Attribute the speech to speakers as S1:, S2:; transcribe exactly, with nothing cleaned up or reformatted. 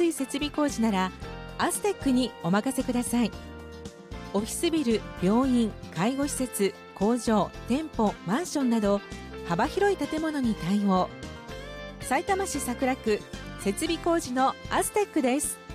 S1: い設備工事ならアステックにお任せください。オフィスビル、病院、介護施設、工場、店舗、マンションなど幅広い建物に対応。さいたま市桜区設備工事のアステックです。